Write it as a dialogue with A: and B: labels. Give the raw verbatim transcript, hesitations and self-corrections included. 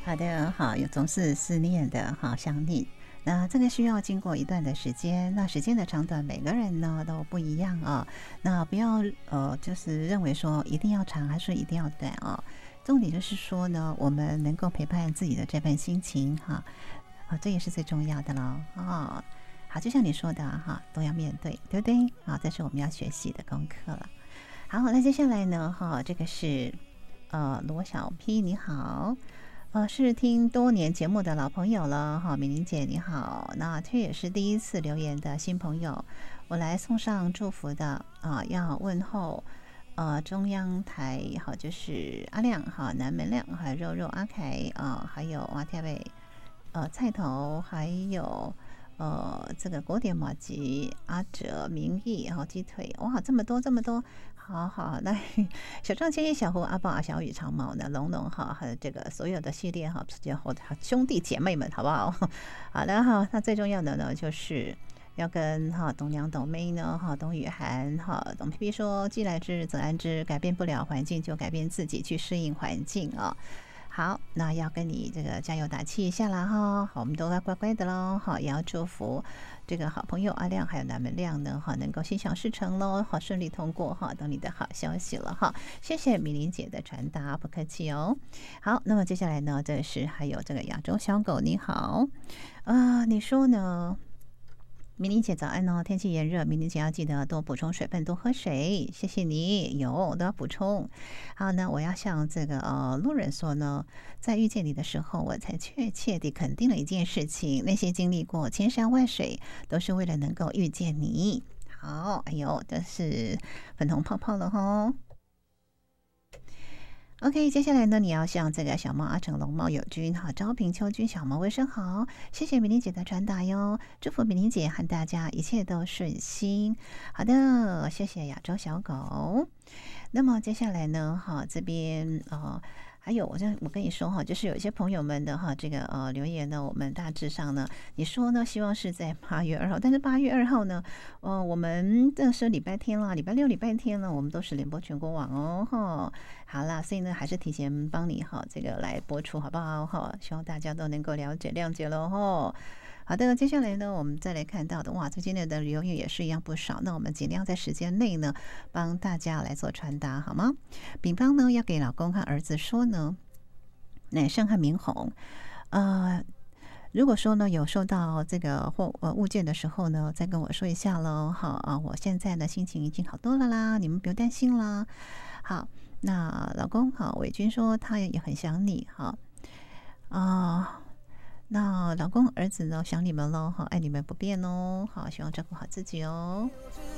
A: 好的，好，有总是思念的，好想你。那这个需要经过一段的时间，那时间的长短，每个人呢都不一样啊。那不要呃，就是认为说一定要长，还是一定要短啊。重点就是说呢，我们能够陪伴自己的这份心情哈，啊，这也是最重要的了啊。好，就像你说的哈，都要面对，对不对？啊，这是我们要学习的功课了。好，那接下来呢，哈，这个是呃罗小 P，你好。呃，是听多年节目的老朋友了哈，美玲姐你好，那这也是第一次留言的新朋友，我来送上祝福的啊，要问候呃中央台好，就是阿亮哈，南门亮还有肉肉阿凯啊，还有阿天伟呃菜头，还有呃这个国点马吉阿哲明义哈鸡腿哇，这么多这么多。好好，那小壮千叶小胡阿豹阿小雨长毛呢龙龙哈，还有这个所有的系列哈，然后兄弟姐妹们好不好？好的哈，那最重要的呢就是要跟哈董娘董妹呢哈董雨涵哈董皮皮说，既来之则安之，改变不了环境就改变自己，去适应环境啊。好，那要跟你这个加油打气一下啦哈，好，我们都要乖乖的喽，好，也要祝福这个好朋友阿亮还有南门亮呢，哈，能够心想事成喽，好，顺利通过哈，等你的好消息了哈，谢谢米玲姐的传达，不客气哦。好，那么接下来呢，这是还有这个亚洲小狗，你好，啊、呃，你说呢？明玲姐早安哦，天气炎热，明玲姐要记得多补充水分，多喝水。谢谢你，有都要补充。好，那我要向这个呃路人说呢，在遇见你的时候，我才确切地肯定了一件事情：那些经历过千山万水，都是为了能够遇见你。好，哎呦，这是粉红泡泡了哈。OK，接下来呢，你要向这个小猫阿成、龙猫友君、哈招平、秋君、小猫问声好，谢谢米玲姐的传达哟，祝福米玲姐和大家一切都顺心。好的，谢谢亚洲小狗。那么接下来呢，哈这边呃。还有，我这我跟你说哈，就是有一些朋友们的哈，这个呃留言呢，我们大致上呢，你说呢，希望是在八月二号，但是八月二号呢，呃，我们这是礼拜天了，礼拜六、礼拜天呢，我们都是联播全国网哦，哈，好啦，所以呢，还是提前帮你哈，这个来播出好不好？哈，希望大家都能够了解、谅解喽，哈。好的，接下来呢，我们再来看到的，哇，最近的留言也是一样不少。那我们尽量在时间内呢，帮大家来做传达，好吗？比方呢，要给老公和儿子说呢，乃盛和明红，呃。如果说呢有收到这个货呃物件的时候呢，再跟我说一下喽。好啊，我现在呢心情已经好多了啦，你们不用担心啦。好，那老公好，伟军说他也很想你，好啊。那老公儿子呢想你们喽，好爱你们不变哦，好希望照顾好自己哦。